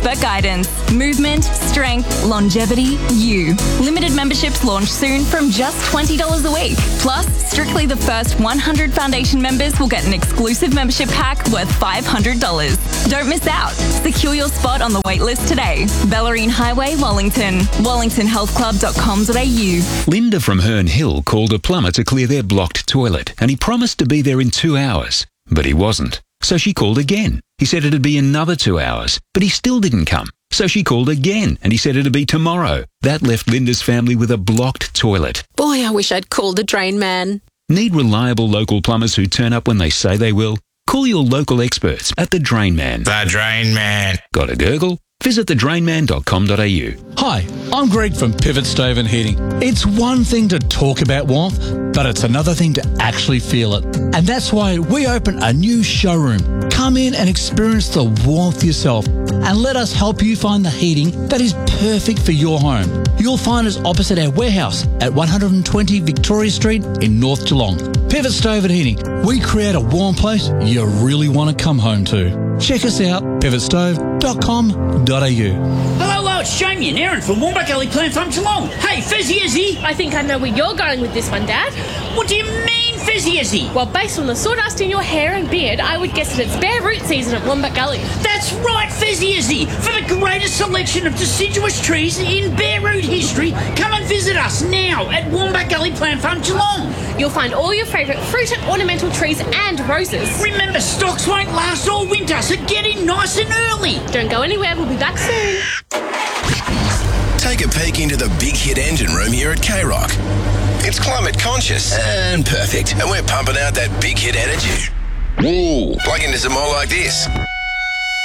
expert guidance. Movement, strength, longevity, you. Limited memberships launch soon from just $20 a week. Plus, strictly the first 100 Foundation members will get an exclusive membership pack worth $500. Don't miss out. Secure your spot on the waitlist today. Bellarine Highway, Wellington. wellingtonhealthclub.com.au. Linda from Herne Hill called a plumber to clear their blocked toilet, and he promised to be there in 2 hours, but he wasn't. So she called again. He said it'd be another 2 hours, but he still didn't come. So she called again, and he said it'd be tomorrow. That left Linda's family with a blocked toilet. Boy, I wish I'd called the drain man. Need reliable local plumbers who turn up when they say they will? Call your local experts at The Drain Man. The Drain Man. Got a gurgle? Visit thedrainman.com.au. Hi, I'm Greg from Pivot Stove and Heating. It's one thing to talk about warmth, but it's another thing to actually feel it. And that's why we open a new showroom. Come in and experience the warmth yourself and let us help you find the heating that is perfect for your home. You'll find us opposite our warehouse at 120 Victoria Street in North Geelong. Pivot Stove and Heating. We create a warm place you really want to come home to. Check us out, pivotstove.com.au. Hello, it's Jamie and Aaron from Wombat Gully Plant Farm Geelong. Hey, Fezzy Izzy. I think I know where you're going with this one, Dad. What do you mean, Fezzy Izzy? Well, based on the sawdust in your hair and beard, I would guess that it's bare root season at Wombat Gully. That's right, Fezzy Izzy. For the greatest selection of deciduous trees in bare root history, come and visit us now at Wombat Gully Plant Farm Geelong. You'll find all your favourite fruit and ornamental trees and roses. Remember, stocks won't last all winter, so get in nice and early. Don't go anywhere, we'll be back soon. Take a peek into the big hit engine room here at K-Rock. It's climate conscious and perfect, and we're pumping out that big hit energy. Woo! Plug into some more like this.